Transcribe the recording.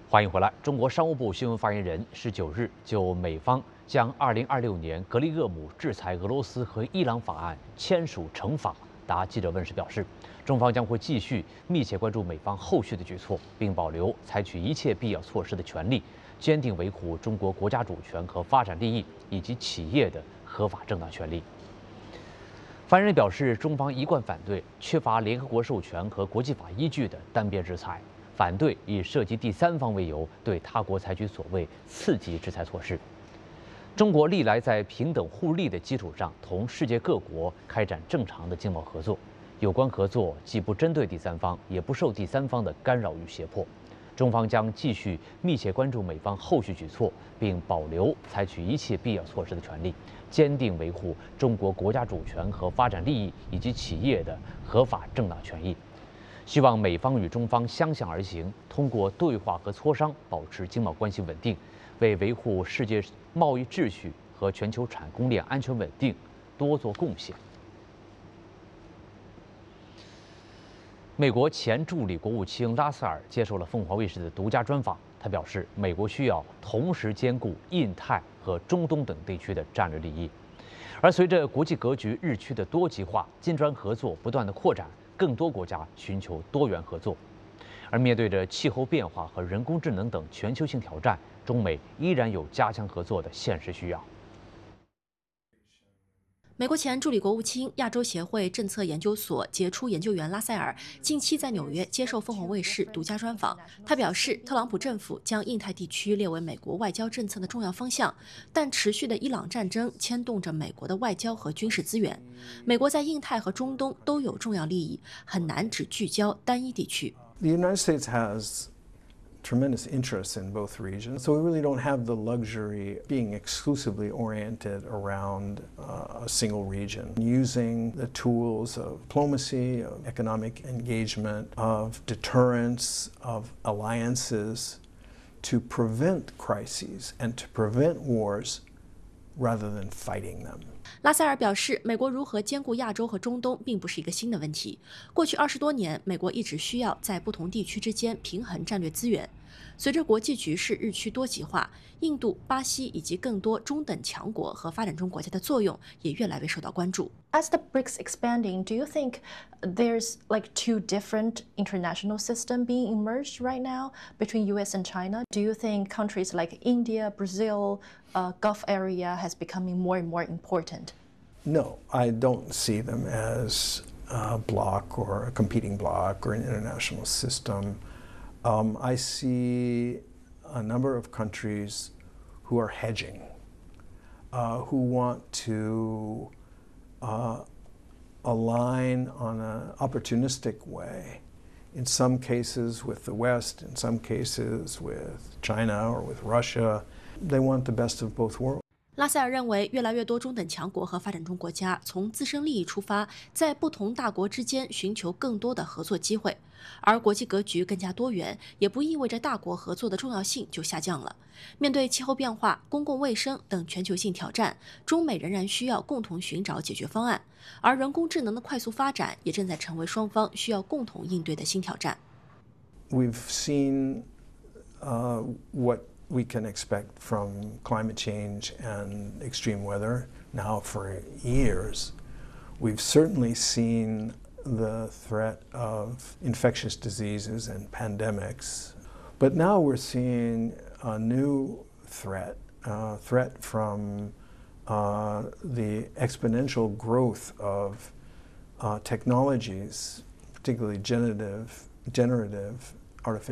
欢迎回来。中国商务部新闻发言人19日就美方将2026年格里厄姆制裁俄罗斯和伊朗法案签署成法答记者问时表示，中方将会继续密切关注美方后续的举措，并保留采取一切必要措施的权利，坚定维护中国国家主权和发展利益以及企业的合法正当权利。发言人表示，中方一贯反对缺乏联合国授权和国际法依据的单边制裁。反对以涉及第三方为由对他国采取所谓次级制裁措施。中国历来在平等互利的基础上同世界各国开展正常的经贸合作，有关合作既不针对第三方，也不受第三方的干扰与胁迫。中方将继续密切关注美方后续举措，并保留采取一切必要措施的权利，坚定维护中国国家主权和发展利益以及企业的合法正当权益。希望美方与中方相向而行，通过对话和磋商保持经贸关系稳定，为维护世界贸易秩序和全球产供链安全稳定多做贡献。美国前助理国务卿拉塞尔接受了凤凰卫视的独家专访，他表示，美国需要同时兼顾印太和中东等地区的战略利益，而随着国际格局日趋的多极化，金砖合作不断的扩展。更多国家寻求多元合作，而面对着气候变化和人工智能等全球性挑战，中美依然有加强合作的现实需要。 美国前助理国务卿、亚洲协会政策研究所杰出研究员拉塞尔近期在纽约接受凤凰卫视独家专访。他表示，特朗普政府将印太地区列为美国外交政策的重要方向，但持续的伊朗战争牵动着美国的外交和军事资源。美国在印太和中东都有重要利益，很难只聚焦单一地区。 The United States has tremendous interests in both regions, so we really don't have the luxury of being exclusively oriented around a single region. Using the tools of diplomacy, of economic engagement, of deterrence, of alliances to prevent crises and to prevent wars rather than fighting them. 拉塞尔表示，美国如何兼顾亚洲和中东并不是一个新的问题。过去20多年，美国一直需要在不同地区之间平衡战略资源。随着国际局势日趋多极化，印度、巴西以及更多中等强国和发展中国家的作用也越来越受到关注。 As the BRICS expanding, do you think there's like two different international systems being emerged right now between US and China? Do you think countries like India, Brazil, Gulf area has becoming more and more important? No, I don't see them as a bloc or a competing bloc or an international system. I see a number of countries who are hedging, who want to align on an opportunistic way, in some cases with the West, in some cases with China or with Russia. They want the best of both worlds. 拉塞尔认为，越来越多中等强国和发展中国家从自身利益出发，在不同大国之间寻求更多的合作机会，而国际格局更加多元，也不意味着大国合作的重要性就下降了。面对气候变化、公共卫生等全球性挑战，中美仍然需要共同寻找解决方案，而人工智能的快速发展也正在成为双方需要共同应对的新挑战。 We've seen what we can expect from climate change and extreme weather now for years. We've certainly seen the threat of infectious diseases and pandemics, but now we're seeing a new threat, from the exponential growth of technologies, particularly generative artificial